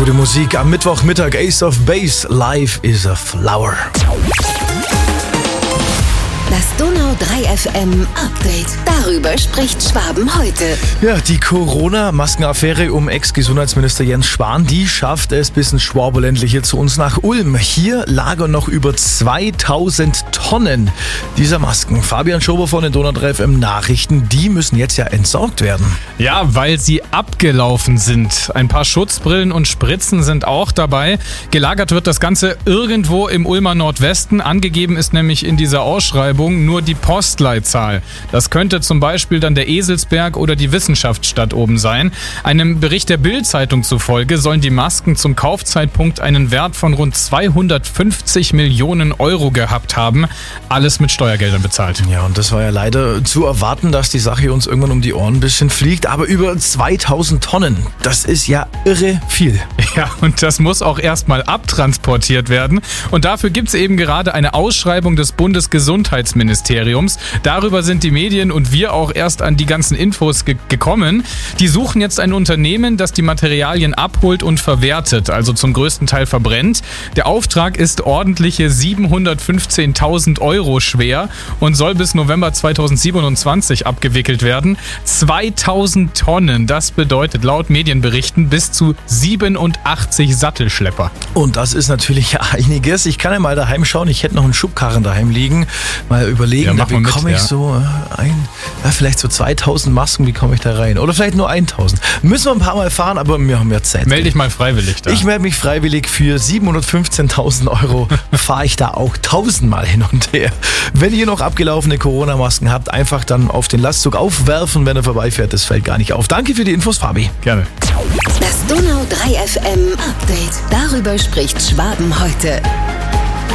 gute Musik am Mittwochmittag. Ace of Base, Life is a Flower. Das Donau 3 FM Update. Darüber spricht Schwaben heute. Ja, die Corona-Maskenaffäre um Ex-Gesundheitsminister Jens Spahn, die schafft es bis ins Schwaberländliche zu uns nach Ulm. Hier lagern noch über 2000 Tonnen dieser Masken. Fabian Schober von den Donau 3 FM Nachrichten, die müssen jetzt ja entsorgt werden. Ja, weil sie abgelaufen sind. Ein paar Schutzbrillen und Spritzen sind auch dabei. Gelagert wird das Ganze irgendwo im Ulmer Nordwesten. Angegeben ist nämlich in dieser Ausschreibung nur die Postleitzahl. Das könnte zum Beispiel dann der Eselsberg oder die Wissenschaftsstadt oben sein. Einem Bericht der Bild-Zeitung zufolge sollen die Masken zum Kaufzeitpunkt einen Wert von rund 250 Millionen Euro gehabt haben. Alles mit Steuergeldern bezahlt. Ja, und das war ja leider zu erwarten, dass die Sache uns irgendwann um die Ohren ein bisschen fliegt. Aber über 2000 Tonnen, das ist ja irre viel. Ja, und das muss auch erstmal abtransportiert werden. Und dafür gibt es eben gerade eine Ausschreibung des Bundesgesundheitsministeriums. Darüber sind die Medien und wir auch erst an die ganzen Infos gekommen. Die suchen jetzt ein Unternehmen, das die Materialien abholt und verwertet, also zum größten Teil verbrennt. Der Auftrag ist ordentliche 715.000 Euro schwer und soll bis November 2027 abgewickelt werden. 2000 Tonnen, das bedeutet laut Medienberichten bis zu 87 Sattelschlepper. Und das ist natürlich einiges. Ich kann ja mal daheim schauen, ich hätte noch einen Schubkarren daheim liegen. Mal überlegen, ja, wie komme ich so vielleicht so 2000 Masken, wie komme ich da rein? Oder vielleicht nur 1000. Müssen wir ein paar Mal fahren, aber wir haben ja Zeit. Melde dich mal freiwillig da. Ich melde mich freiwillig. Für 715.000 Euro fahre ich da auch 1000 Mal hin und her. Wenn ihr noch abgelaufene Corona-Masken habt, einfach dann auf den Lastzug aufwerfen, wenn er vorbeifährt. Das fällt gar nicht auf. Danke für die Infos, Fabi. Gerne. Das Donau 3 FM Update. Darüber spricht Schwaben heute.